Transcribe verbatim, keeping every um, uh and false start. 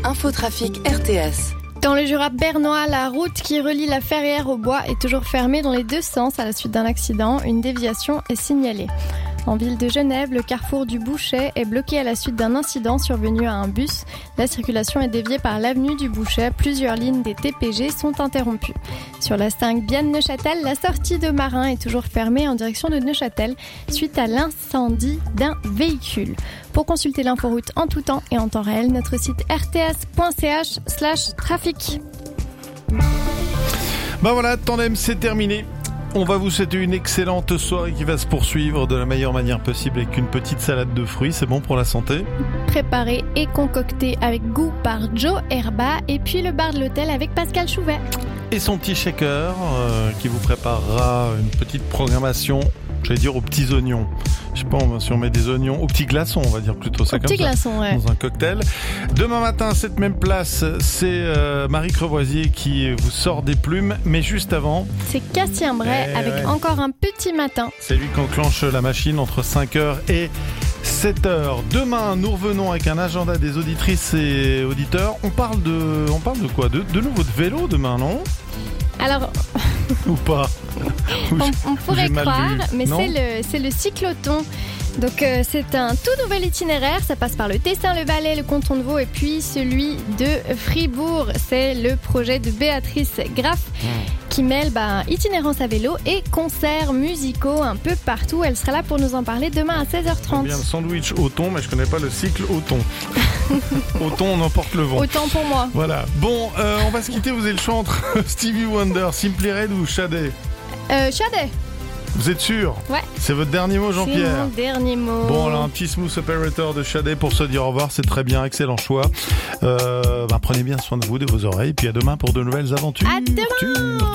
Infotrafic R T S. Dans le Jura bernois, la route qui relie la Ferrière au bois est toujours fermée dans les deux sens à la suite d'un accident. Une déviation est signalée. En ville de Genève, le carrefour du Bouchet est bloqué à la suite d'un incident survenu à un bus. La circulation est déviée par l'avenue du Bouchet. Plusieurs lignes des T P G sont interrompues. Sur la cinq Bienne-Neuchâtel, la sortie de Marin est toujours fermée en direction de Neuchâtel suite à l'incendie d'un véhicule. Pour consulter l'inforoute en tout temps et en temps réel, notre site r t s point c h slash trafic. Ben voilà, Tandem, c'est terminé. On va vous souhaiter une excellente soirée qui va se poursuivre de la meilleure manière possible avec une petite salade de fruits. C'est bon pour la santé. Préparé et concocté avec goût par Joe Herba et puis le bar de l'hôtel avec Pascal Chouvet. Et son petit shaker euh, qui vous préparera une petite programmation, j'allais dire aux petits oignons. Je sais pas si on met des oignons, aux petits glaçons, on va dire plutôt ça, comme ça, glaçons, ouais. Dans un cocktail. Demain matin, à cette même place, c'est euh, Marie Crevoisier qui vous sort des plumes, mais juste avant... C'est Cassien Bray eh avec ouais. Encore un petit matin. C'est lui qui enclenche la machine entre cinq heures et sept heures. Demain, nous revenons avec un agenda des auditrices et auditeurs. On parle de, on parle de quoi ? De, de nouveau de vélo demain, non ? Alors... Ou pas ? on, on pourrait croire, vu. mais non c'est le, c'est le cyclothon. Donc euh, c'est un tout nouvel itinéraire, ça passe par le Tessin, le Valais, le Canton de Vaud et puis celui de Fribourg. C'est le projet de Béatrice Graff mmh. qui mêle bah, itinérance à vélo et concerts musicaux un peu partout. Elle sera là pour nous en parler demain à seize heures trente. Bien le sandwich au thon, mais je connais pas le cycle au thon. Au thon, on emporte le vent. Autant pour moi. Voilà. Bon, euh, on va se quitter. Vous avez le choix entre Stevie Wonder, Simply Red ou Sade. Euh, Sade. Vous êtes sûr ? Ouais. C'est votre dernier mot, Jean-Pierre ? C'est mon dernier mot. Bon, alors un petit smooth operator de Sade pour se dire au revoir, c'est très bien, excellent choix. Euh, bah, prenez bien soin de vous, de vos oreilles, puis à demain pour de nouvelles aventures. À demain.